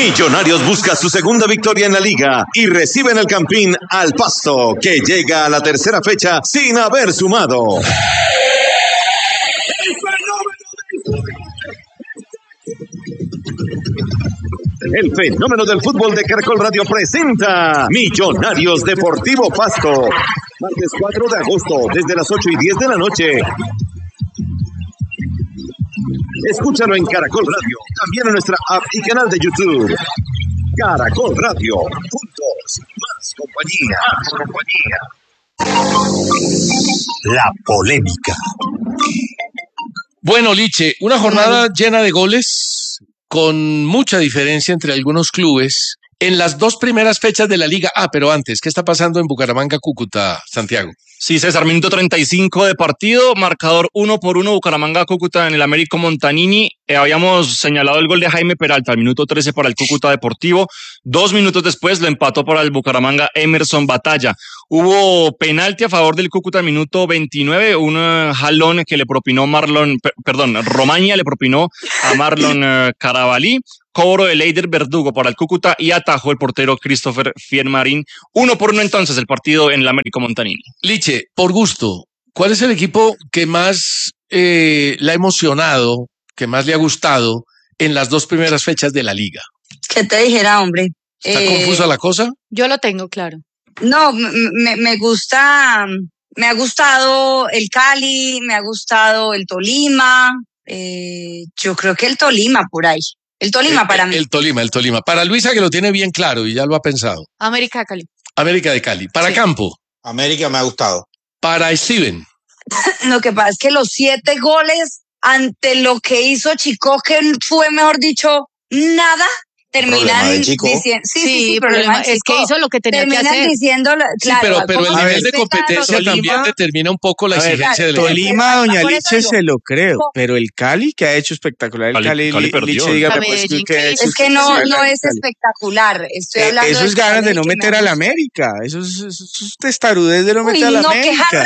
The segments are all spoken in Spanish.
Millonarios busca su segunda victoria en la liga y recibe en el Campín al Pasto, que llega a la tercera fecha sin haber sumado. El fenómeno del fútbol de Caracol Radio presenta Millonarios Deportivo Pasto. Martes 4 de agosto, desde las 8:10 de la noche. Escúchalo en Caracol Radio, también en nuestra app y canal de YouTube. Caracol Radio, juntos, más compañía. La polémica. Bueno, Liche, una jornada llena de goles, con mucha diferencia entre algunos clubes en las dos primeras fechas de la Liga. Pero antes, ¿qué está pasando en Bucaramanga, Cúcuta, Santiago? Sí, César, minuto 35 de partido, marcador 1-1, Bucaramanga, Cúcuta en el Américo Montanini. Habíamos señalado el gol de Jaime Peralta al minuto 13 para el Cúcuta Deportivo. 2 minutos después lo empató para el Bucaramanga Emerson Batalla. Hubo penalti a favor del Cúcuta al minuto 29, un jalón que le propinó Romaña le propinó a Marlon Carabalí. Cobro de Leider Verdugo para el Cúcuta y atajó el portero Christopher Fiermarín. 1-1 entonces el partido en el Américo Montanini. Liche, por gusto, ¿cuál es el equipo que más le ha emocionado, que más le ha gustado en las dos primeras fechas de la Liga? ¿Qué te dijera, hombre? ¿Está confusa la cosa? Yo lo tengo claro. No, me gusta, me ha gustado el Cali, me ha gustado el Tolima, yo creo que el Tolima por ahí. El Tolima para mí. El Tolima. Para Luisa, que lo tiene bien claro y ya lo ha pensado. América de Cali. América de Cali. Para sí. Campo. América me ha gustado. Para Steven. Lo que pasa es que los 7 goles ante lo que hizo Chico, que fue, mejor dicho, nada, terminan diciendo... Sí, problema es que hizo lo que tenía que hacer. Diciendo, claro, sí, pero el nivel de competencia también determina un poco la exigencia del Tolima, doña Liche, se lo creo, pero el Cali, que ha hecho espectacular, el Cali perdió. Liche, dígame, pues, es que no es espectacular, estoy hablando eso es ganas de no meter al América, eso es testarudez de no meter al América.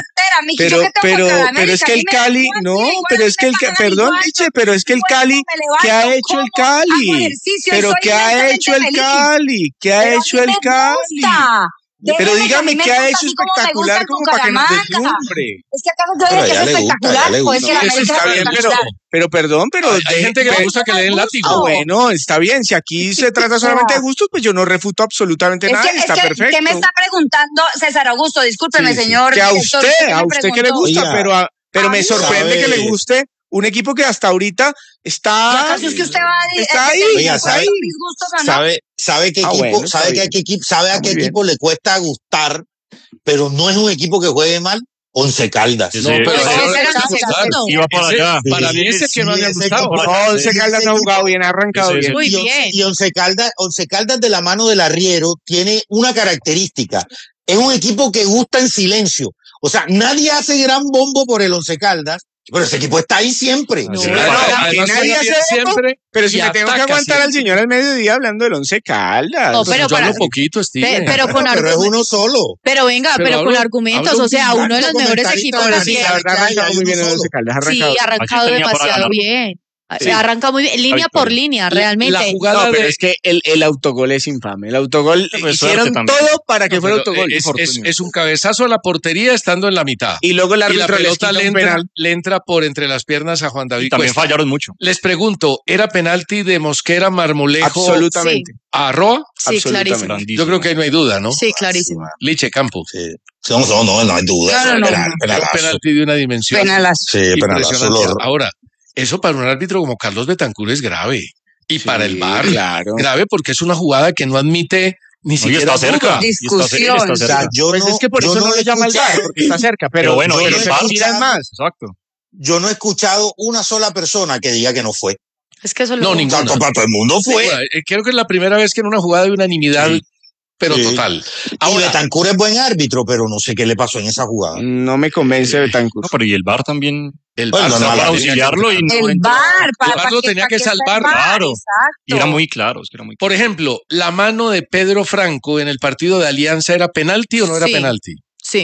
Pero es que el Cali, perdón, Liche, pero es que el Cali, ¿qué ha hecho el Cali? Pero ¿qué ha hecho el Cali? ¿Qué ha hecho el Cali? Pero dígame qué ha hecho espectacular como para que nos deslumbre. Es que acaso yo digo que es espectacular, pues que la América es espectacular. Pero hay gente que le gusta que le den látigo. Bueno, está bien, si aquí se trata solamente de gustos, pues yo no refuto absolutamente nada, está perfecto. ¿Qué me está preguntando César Augusto? Discúlpeme, señor. Que a usted que le gusta, pero me sorprende que le guste un equipo que hasta ahorita está. ¿Acaso es que usted va a está ahí? Oiga, ¿sabe a qué equipo le cuesta gustar, pero no es un equipo que juegue mal? Once Caldas. No, pero iba para allá. Para mí ese que no había gustado. Once Caldas ha jugado bien, ha arrancado bien. Muy bien. Y Once Caldas de la mano del arriero tiene una característica. Es un equipo que gusta en silencio. O sea, nadie hace gran bombo por el Once Caldas, pero ese equipo está ahí siempre. Pero si me tengo que aguantar al señor al mediodía hablando del Once Caldas. No, pero hablo poquito, Steve. Pero con pero es uno solo. Pero venga, pero con argumentos, o sea, uno de los mejores equipos. Sí, la verdad, ha arrancado muy bien el Once Caldas. Sí, ha arrancado demasiado bien. Sí. Arranca muy bien, línea por línea, realmente. La jugada pero es que el autogol es infame. El autogol hicieron todo para que fuera autogol. Es un cabezazo a la portería estando en la mitad. Y luego la pelota le entra por entre las piernas a Juan David. Y también fallaron mucho. Les pregunto, ¿era penalti de Mosquera, Marmolejo? Absolutamente. Sí. ¿A Roa? Sí, clarísimo. Yo creo que ahí no hay duda, ¿no? Sí, clarísimo. Liche, Campo. Sí. No hay duda. No. Penalti de una dimensión. Penalazo. Sí, penalazo. Ahora, eso para un árbitro como Carlos Betancur es grave. Y para el VAR, grave porque es una jugada que no admite ni siquiera está cerca. Discusión. O sea, es que por eso no lo llama el VAR, porque está cerca. Pero bueno, no se miran más. Exacto. Yo no he escuchado una sola persona que diga que no fue. Es que eso no, ninguna. Para todo el mundo fue. Sí, creo que es la primera vez que en una jugada de unanimidad, pero total. Ahora, Betancur es buen árbitro, pero no sé qué le pasó en esa jugada. No me convence Betancur. No, pero y el VAR también. El VAR para auxiliarlo y el VAR lo tenía que salvar. Claro. Y era muy claro. Por ejemplo, la mano de Pedro Franco en el partido de Alianza, ¿era penalti o no era penalti? Sí.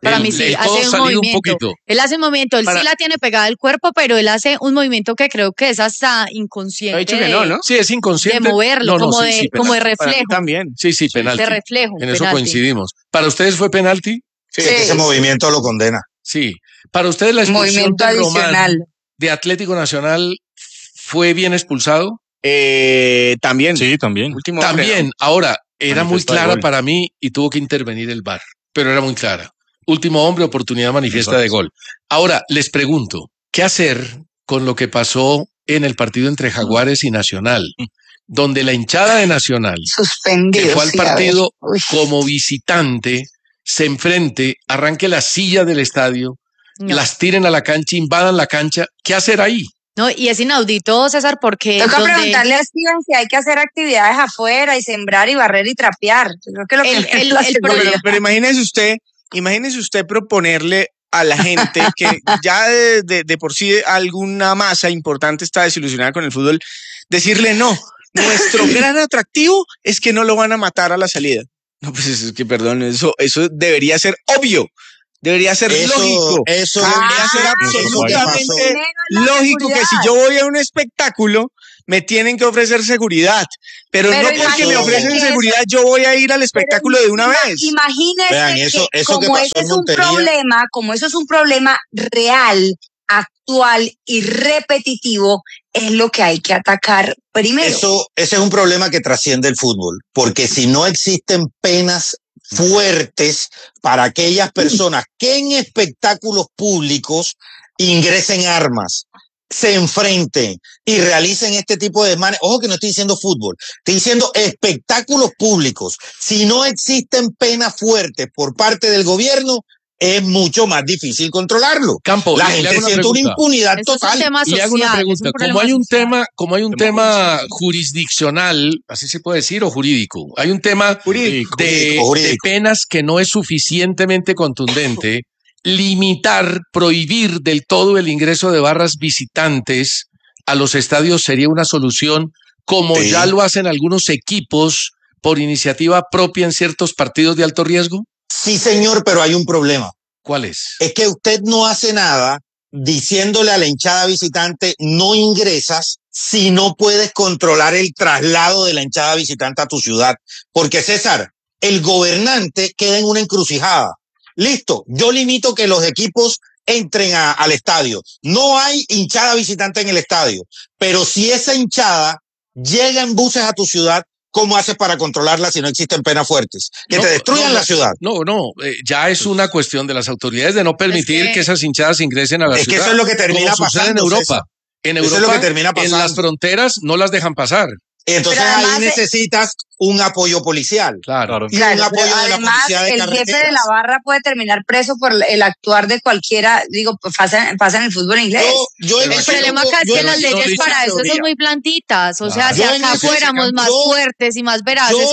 Para mí sí, hace un movimiento. Él hace un movimiento, él sí la tiene pegada al cuerpo, pero él hace un movimiento que creo que es hasta inconsciente. Ha dicho que no, ¿no? Sí, es inconsciente. De moverlo, como de reflejo. También. Sí, penalti. De reflejo. En eso coincidimos. ¿Para ustedes fue penalti? Sí, ese movimiento lo condena. Sí. ¿Para ustedes la expulsión de Román de Atlético Nacional fue bien expulsado? También. Sí, también. También. Ahora, era muy clara para mí y tuvo que intervenir el VAR, pero era muy clara. Último hombre, oportunidad manifiesta de gol. Ahora, les pregunto, ¿qué hacer con lo que pasó en el partido entre Jaguares y Nacional? Donde la hinchada de Nacional, suspendido, que fue al partido como visitante, se enfrente, arranque la silla del estadio, las tiren a la cancha, invadan la cancha. ¿Qué hacer ahí? No, y es inaudito, César, porque... Toca preguntarle a Steven si hay que hacer actividades afuera y sembrar y barrer y trapear. Yo creo que pero imagínese usted proponerle a la gente que ya de por sí alguna masa importante está desilusionada con el fútbol, decirle no, nuestro gran atractivo es que no lo van a matar a la salida. No, pues es que perdón, eso debería ser obvio. Debería ser lógico. Eso debería ser absolutamente lógico que si yo voy a un espectáculo me tienen que ofrecer seguridad, pero no porque me ofrecen seguridad yo voy a ir al espectáculo de una vez. Imagínese que como ese es un problema, como eso es un problema real, actual y repetitivo, es lo que hay que atacar primero. Ese es un problema que trasciende el fútbol, porque si no existen penas fuertes para aquellas personas que en espectáculos públicos ingresen armas, se enfrenten y realicen este tipo de desmanes. Ojo que no estoy diciendo fútbol, estoy diciendo espectáculos públicos. Si no existen penas fuertes por parte del gobierno, es mucho más difícil controlarlo. Campo, la gente siente una impunidad total. Y le hago una pregunta. Como hay un tema jurisdiccional, así se puede decir, o jurídico, hay un tema jurídico. De penas que no es suficientemente contundente, prohibir del todo el ingreso de barras visitantes a los estadios sería una solución, como ya lo hacen algunos equipos por iniciativa propia en ciertos partidos de alto riesgo. Sí, señor, pero hay un problema. ¿Cuál es? Es que usted no hace nada diciéndole a la hinchada visitante no ingresas si no puedes controlar el traslado de la hinchada visitante a tu ciudad. Porque, César, el gobernante queda en una encrucijada. Listo, yo limito que los equipos entren al estadio. No hay hinchada visitante en el estadio, pero si esa hinchada llega en buses a tu ciudad, ¿cómo haces para controlarla si no existen penas fuertes? Que te destruyan la ciudad. Ya es una cuestión de las autoridades de no permitir que esas hinchadas ingresen a la ciudad. Es que eso es lo que termina pasando en Europa. En Europa, eso es lo que termina pasando. En las fronteras no las dejan pasar. Entonces ahí necesitas un apoyo policial. Claro. Y un apoyo de la policía de carreteras. El jefe de la barra puede terminar preso por el actuar de cualquiera, pasa en el fútbol inglés. El problema acá es que las leyes para eso son muy blanditas. O sea, si acá fuéramos más fuertes y más veraces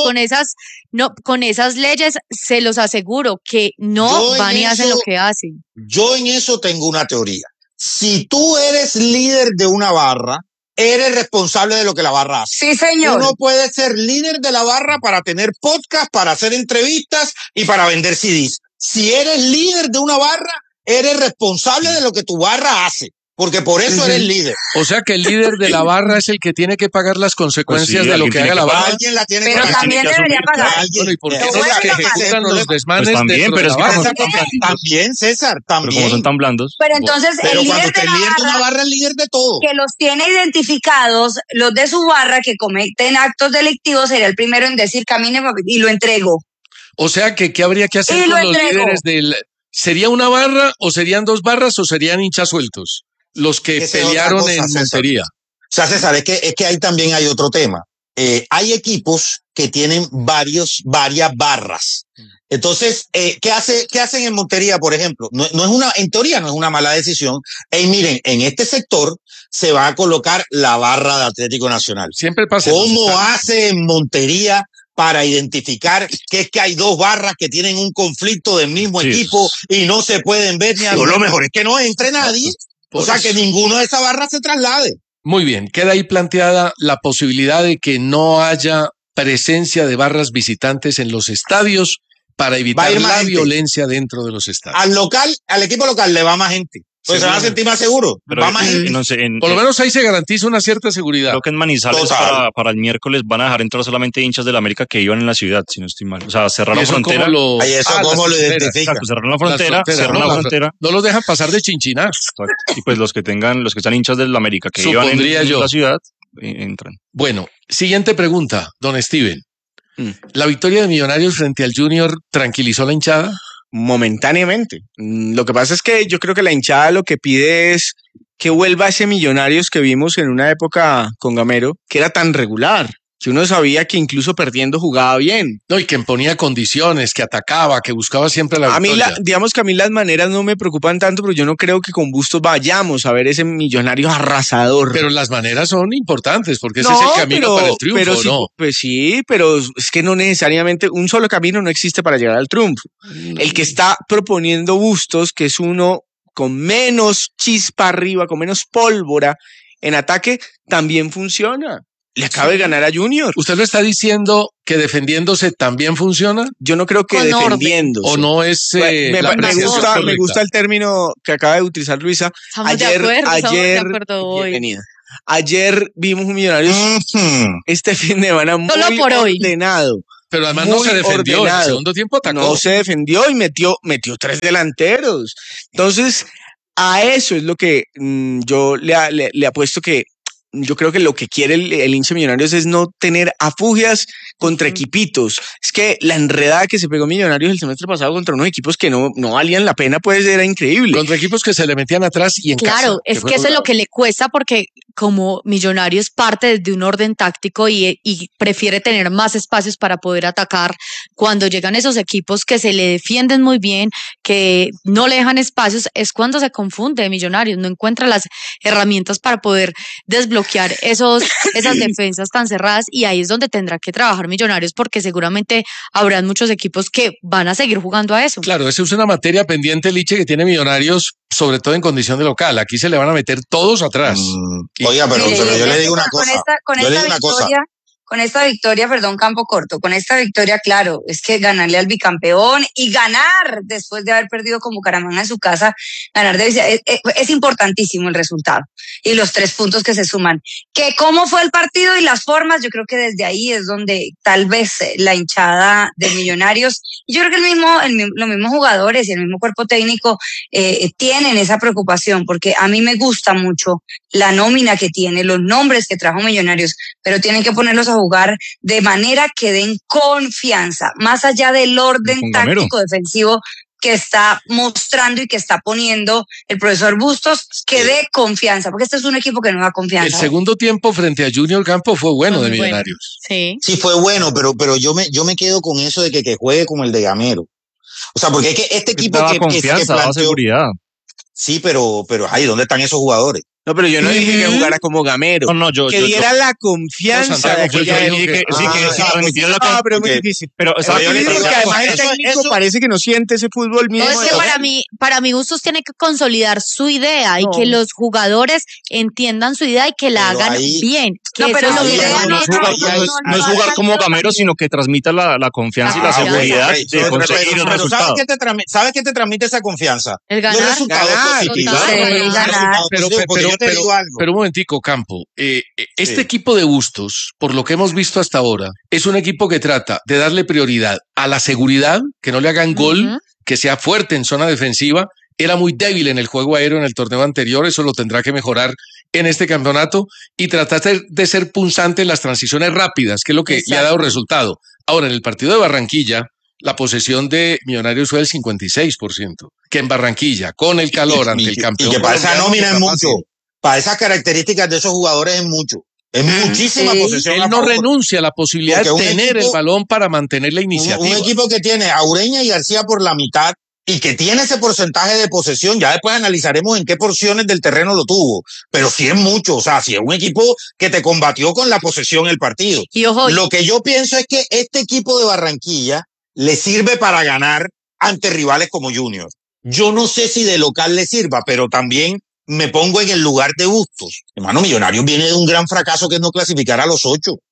con esas leyes, se los aseguro que no van y hacen lo que hacen. Yo en eso tengo una teoría. Si tú eres líder de una barra, eres responsable de lo que la barra hace. Sí, señor. Tú no puedes ser líder de la barra para tener podcast, para hacer entrevistas y para vender CDs. Si eres líder de una barra, eres responsable de lo que tu barra hace, porque por eso eres líder. O sea que el líder de la barra es el que tiene que pagar las consecuencias de lo que haga la barra. Alguien la tiene que pagar. Pero también debería pagar. ¿Y por qué no las que ejecutan los desmanes también, pero es que también, César, también. Pero como son tan blandos. Pero entonces el líder de una barra es líder de todo. Que los tiene identificados, los de su barra que cometen actos delictivos, sería el primero en decir camine y lo entrego. O sea que ¿qué habría que hacer con los líderes del... ¿Sería una barra o serían dos barras o serían hinchas sueltos? Los que pelearon en Montería. O sea, César, es que ahí también hay otro tema. Hay equipos que tienen varias barras. Entonces, ¿qué hacen en Montería, por ejemplo? En teoría no es una mala decisión. Miren, en este sector se va a colocar la barra de Atlético Nacional. Siempre pasa. ¿Cómo hace en Montería para identificar que es que hay dos barras que tienen un conflicto del mismo equipo y no se pueden ver ni algo? Lo mejor es que no entre nadie. O sea, que ninguno de esas barras se traslade. Muy bien, queda ahí planteada la posibilidad de que no haya presencia de barras visitantes en los estadios para evitar la violencia dentro de los estadios. Al equipo local le va más gente. Pues se van a sentir más seguros. Va más gente. No sé, por lo menos ahí se garantiza una cierta seguridad. Creo que en Manizales para el miércoles van a dejar entrar solamente hinchas del América que iban en la ciudad, si no estoy mal. O sea, cerrar la frontera. ¿Cómo lo identifican? Cerrar la frontera. No los dejan pasar de Chinchiná. Y pues los que sean hinchas del América que iban en la ciudad, entran. Bueno, siguiente pregunta, don Steven. ¿La victoria de Millonarios frente al Junior tranquilizó la hinchada? Momentáneamente. Lo que pasa es que yo creo que la hinchada lo que pide es que vuelva ese Millonarios que vimos en una época con Gamero, que era tan regular, que uno sabía que incluso perdiendo jugaba bien. No, y que imponía condiciones, que atacaba, que buscaba siempre la victoria. Digamos que a mí las maneras no me preocupan tanto, pero yo no creo que con Bustos vayamos a ver ese Millonario arrasador. Pero las maneras son importantes, porque ese es el camino para el triunfo, pero ¿no? Pues sí, pero es que no necesariamente, un solo camino no existe para llegar al triunfo. El que está proponiendo Bustos, que es uno con menos chispa arriba, con menos pólvora en ataque, también funciona. Le acaba de ganar a Junior. ¿Usted lo está diciendo que defendiéndose también funciona? Yo no creo que defendiéndose. ¿O no es me gusta el término que acaba de utilizar Luisa. Ayer vimos un Millonarios este fin de semana muy ordenado. Pero además no se defendió. En el segundo tiempo atacó. No se defendió y metió 3 delanteros. Entonces, a eso es lo que yo le apuesto que yo creo que lo que quiere el hincha Millonarios es no tener afugias contra equipitos. Es que la enredada que se pegó Millonarios el semestre pasado contra unos equipos que no valían la pena, pues era increíble. Contra equipos que se le metían atrás y en casa. Claro, es que eso es lo que le cuesta porque como Millonarios parte de un orden táctico y prefiere tener más espacios para poder atacar. Cuando llegan esos equipos que se le defienden muy bien, que no le dejan espacios, es cuando se confunde Millonarios, no encuentra las herramientas para poder desbloquear esas defensas tan cerradas y ahí es donde tendrá que trabajar Millonarios porque seguramente habrán muchos equipos que van a seguir jugando a eso. Claro, esa es una materia pendiente, Liche, que tiene Millonarios, sobre todo en condición de local. Aquí se le van a meter todos atrás. Oiga, pero yo le digo una cosa. Con esta victoria, perdón, campo corto, con esta victoria, claro, es que ganarle al bicampeón y ganar después de haber perdido con Bucaramanga en su casa, ganar de es importantísimo el resultado y los 3 puntos que se suman. Que cómo fue el partido y las formas, yo creo que desde ahí es donde tal vez la hinchada de Millonarios, y yo creo que los mismos jugadores y el mismo cuerpo técnico tienen esa preocupación, porque a mí me gusta mucho la nómina que tiene, los nombres que trajo Millonarios, pero tienen que ponerlos a jugar de manera que den confianza, más allá del orden táctico defensivo que está mostrando y que está poniendo el profesor Bustos, que dé confianza, porque este es un equipo que no da confianza. El segundo tiempo frente a Junior Campo fue bueno de Millonarios. Sí, fue bueno, pero yo me quedo con eso de que juegue como el de Gamero. O sea, porque es que este equipo daba confianza, daba seguridad. Sí, pero ahí, ¿dónde están esos jugadores? No, pero yo no dije que jugara como Gamero. Que diera la confianza de aquella que transmitiera la confianza. Pero es muy difícil. Pero que además el técnico parece que no siente ese fútbol mismo. No, es que para mí Bustos tiene que consolidar su idea y que los jugadores entiendan su idea y que la hagan bien. No es jugar como Gamero, sino que transmita la confianza y la seguridad de conseguir el resultado. ¿Sabes qué te transmite esa confianza? El ganar. Los resultados positivos. Pero un momentico, Campo. Este equipo de Bustos, por lo que hemos visto hasta ahora, es un equipo que trata de darle prioridad a la seguridad, que no le hagan gol, que sea fuerte en zona defensiva. Era muy débil en el juego aéreo en el torneo anterior, eso lo tendrá que mejorar en este campeonato y tratar de ser punzante en las transiciones rápidas, que es lo que le ha dado resultado. Ahora, en el partido de Barranquilla, la posesión de Millonarios fue del 56%, que en Barranquilla, con el calor ante el campeón. Y que para esa nómina es mucho. Para esas características de esos jugadores es mucho. Es muchísima posesión. Él no renuncia a la posibilidad de tener el balón para mantener la iniciativa. Un equipo que tiene a Ureña y García por la mitad y que tiene ese porcentaje de posesión, ya después analizaremos en qué porciones del terreno lo tuvo, pero sí es mucho, o sea, sí es un equipo que te combatió con la posesión el partido. Y ojo, lo que yo pienso es que este equipo de Barranquilla le sirve para ganar ante rivales como Junior. Yo no sé si de local le sirva, pero también me pongo en el lugar de Bustos. Hermano, Millonarios viene de un gran fracaso que es no clasificar a los 8.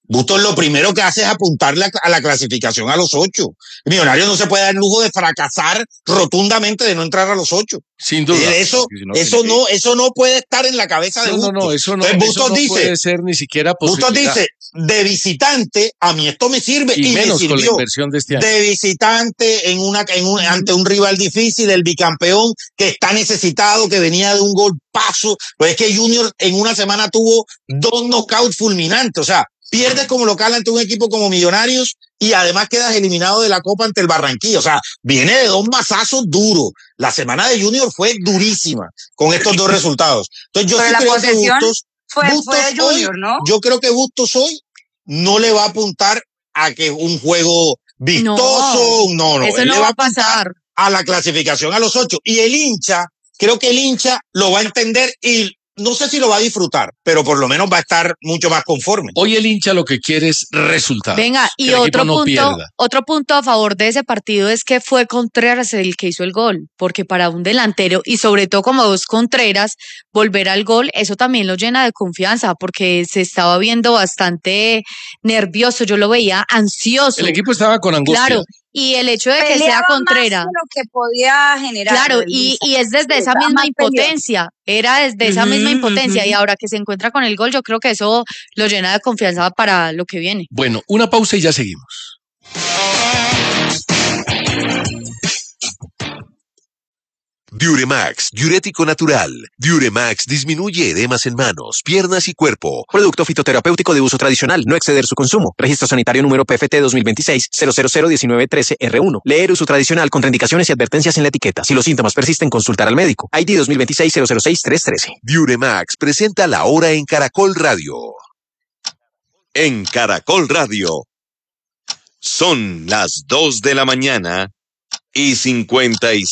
Bustos lo primero que hace es apuntarle a la clasificación a los 8. Millonarios no se puede dar el lujo de fracasar rotundamente, de no entrar a los 8. Sin duda. Eso no puede estar en la cabeza de Bustos. No, eso no puede ser ni siquiera posibilidad. Bustos dice, de visitante, a mí esto me sirve y menos me sirvió. Con la inversión de este año. De visitante ante un rival difícil, el bicampeón que está necesitado, que venía de un golpazo. Pues es que Junior en una semana tuvo 2 knockouts fulminantes, o sea, pierdes como local ante un equipo como Millonarios y además quedas eliminado de la Copa ante el Barranquilla. O sea, viene de 2 mazazos duros. La semana de Junior fue durísima con estos 2 resultados. Entonces yo sí creo que Bustos fue de Junior, hoy, ¿no? Yo creo que Bustos hoy no le va a apuntar a que un juego vistoso. No. Eso él no le va a pasar a la clasificación a los 8. Y el hincha, creo que el hincha lo va a entender y no sé si lo va a disfrutar, pero por lo menos va a estar mucho más conforme. Hoy el hincha lo que quiere es resultados. Venga, y otro punto a favor de ese partido es que fue Contreras el que hizo el gol, porque para un delantero y sobre todo como 2 Contreras, volver al gol, eso también lo llena de confianza, porque se estaba viendo bastante nervioso, yo lo veía ansioso. El equipo estaba con angustia. Claro. Y el hecho de que sea Contreras. Más de lo que podía generar. Claro, y es desde esa misma impotencia. Era desde esa misma impotencia. Y ahora que se encuentra con el gol, yo creo que eso lo llena de confianza para lo que viene. Bueno, una pausa y ya seguimos. Diuremax, diurético natural. Diuremax disminuye edemas en manos, piernas y cuerpo. Producto fitoterapéutico de uso tradicional, no exceder su consumo. Registro sanitario número PFT 2026-0001913-R1. Leer uso tradicional, contraindicaciones y advertencias en la etiqueta. Si los síntomas persisten, consultar al médico. ID 2026-006-313. Diuremax presenta La Hora en Caracol Radio. En Caracol Radio. Son las 2 de la mañana y 56